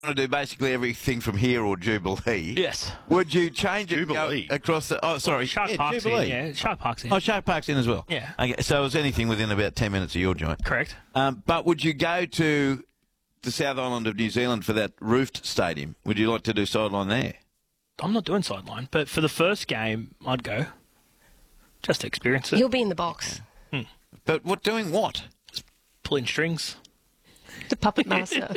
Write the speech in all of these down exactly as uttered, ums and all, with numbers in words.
to do basically everything from here or Jubilee. Yes. Would you change it Jubilee? go across the... Oh, sorry. Shark yeah, Park's Jubilee. in. Yeah, Shark Park's in. Oh, Shark Park's in as well? Yeah. Okay, so it was anything within about ten minutes of your joint. Correct. Um, but would you go to the South Island of New Zealand for that roofed stadium? Would you like to do sideline there? I'm not doing sideline, but for the first game, I'd go. Just to experience it. He'll be in the box. But what doing what? Pulling strings. The puppet master.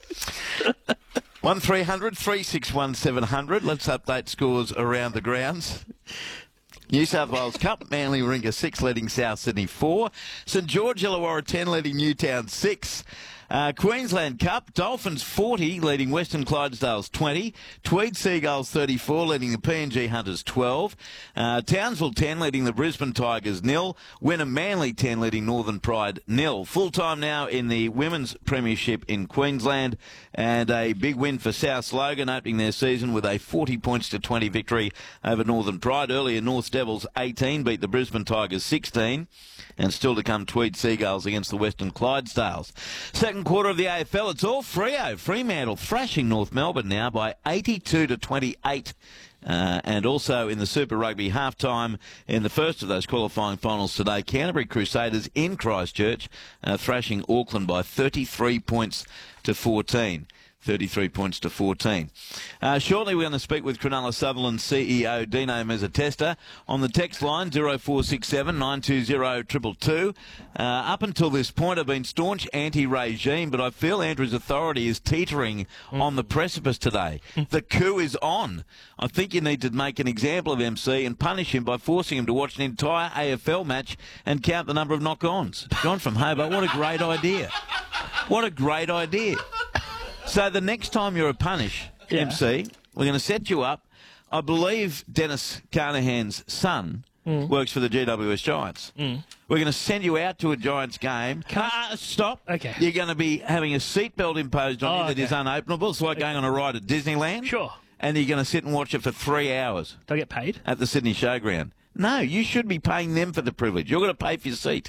one three hundred three six one seven hundred. Let's update scores around the grounds. New South Wales Cup, Manly Warringah six leading South Sydney four. St George Illawarra ten leading Newtown six. Uh, Queensland Cup, Dolphins forty leading Western Clydesdales twenty. Tweed Seagulls thirty-four leading the P N G Hunters twelve. Uh, Townsville ten leading the Brisbane Tigers nil. Wynnum Manly ten leading Northern Pride nil. Full time now in the Women's Premiership in Queensland, and a big win for South Logan opening their season with a forty points to twenty victory over Northern Pride. Earlier North Devils eighteen beat the Brisbane Tigers sixteen. And still to come, Tweed Seagulls against the Western Clydesdales. Second quarter of the A F L, it's all Freo. Fremantle thrashing North Melbourne now by eighty-two to twenty-eight. Uh, and also in the Super Rugby half-time in the first of those qualifying finals today, Canterbury Crusaders in Christchurch uh, thrashing Auckland by thirty-three points to fourteen. thirty-three points to fourteen. Uh, shortly, we're going to speak with Cronulla Sutherland C E O Dino Mezzatesta on the text line zero four six seven nine two zero two two two. Uh, up until this point, I've been staunch anti-regime, but I feel Andrew's authority is teetering mm. on the precipice today. The coup is on. I think you need to make an example of M C and punish him by forcing him to watch an entire A F L match and count the number of knock-ons. John from Hobart, what a great idea. What a great idea. So the next time you're a punish, yeah. M C, we're going to set you up. I believe Dennis Carnahan's son mm. works for the G W S Giants. Mm. We're going to send you out to a Giants game. Uh, stop. Okay. You're going to be having a seatbelt imposed on oh, you that okay. is unopenable. It's like okay. going on a ride at Disneyland. Sure. And you're going to sit and watch it for three hours. Do I get paid? At the Sydney Showground. No, you should be paying them for the privilege. You're going to pay for your seat.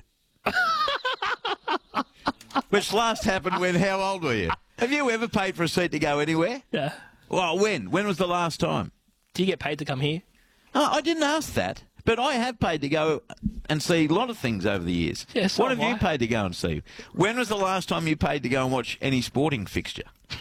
Which last happened when, how old were you? Have you ever paid for a seat to go anywhere? Yeah. Well, when? When was the last time? Do you get paid to come here? Oh, I didn't ask that. But I have paid to go and see a lot of things over the years. Yeah, so what have I. you paid to go and see? When was the last time you paid to go and watch any sporting fixture?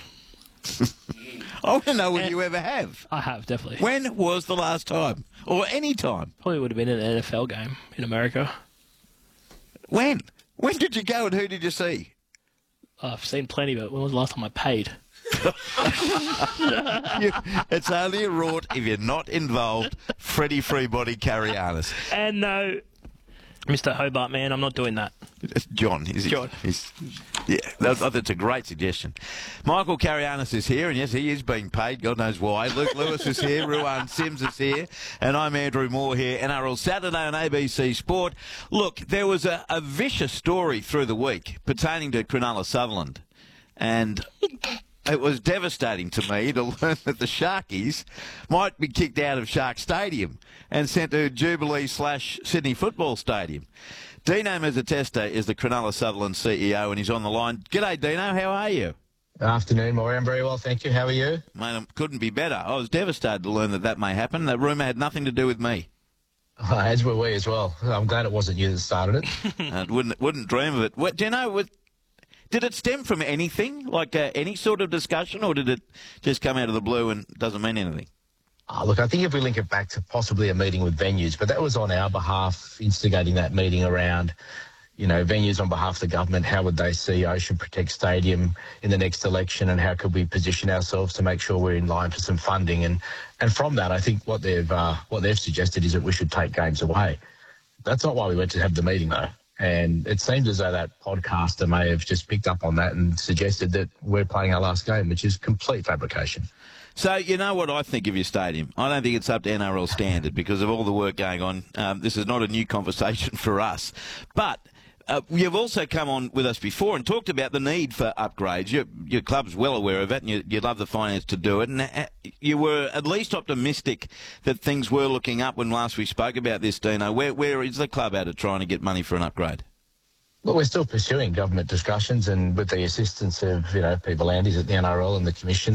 I want to know when you ever have. I have, definitely. When was the last time? Or any time? Probably would have been an N F L game in America. When? When did you go and who did you see? I've seen plenty, but when was the last time I paid? you, it's only a rort if you're not involved. Freddie Freebody Carianis. And no, Mister Hobart, man, I'm not doing that. It's John, is he? John. He's, yeah, that, that's a great suggestion. Michael Carianis is here, and yes, he is being paid. God knows why. Luke Lewis is here. Ruan Sims is here. And I'm Andrew Moore here. N R L Saturday on A B C Sport. Look, there was a, a vicious story through the week pertaining to Cronulla Sutherland. And it was devastating to me to learn that the Sharkies might be kicked out of Shark Stadium and sent to Jubilee slash Sydney Football Stadium. Dino Mezzatesta is the Cronulla Sutherland C E O, and he's on the line. G'day, Dino. How are you? Afternoon, Maury. I'm very well, thank you. How are you? Mate, I couldn't be better. I was devastated to learn that that may happen. That rumour had nothing to do with me. Uh, as were we as well. I'm glad it wasn't you that started it. uh, wouldn't wouldn't dream of it. What, do you know, what, did it stem from anything, like uh, any sort of discussion, or did it just come out of the blue and doesn't mean anything? Oh, look, I think if we link it back to possibly a meeting with venues, but that was on our behalf, instigating that meeting around, you know, venues on behalf of the government. How would they see Ocean Protect Stadium in the next election, and how could we position ourselves to make sure we're in line for some funding? And and from that, I think what they've uh, what they've suggested is that we should take games away. That's not why we went to have the meeting, though. And it seems as though that podcaster may have just picked up on that and suggested that we're playing our last game, which is complete fabrication. So, you know what I think of your stadium? I don't think it's up to N R L standard because of all the work going on. Um, this is not a new conversation for us. But uh, you've also come on with us before and talked about the need for upgrades. Your, your club's well aware of it, and you, you love the finance to do it. And uh, you were at least optimistic that things were looking up when last we spoke about this, Dino. Where, where is the club at at trying to get money for an upgrade? Well, we're still pursuing government discussions, and with the assistance of, you know, people, Andy's at the N R L and the Commission,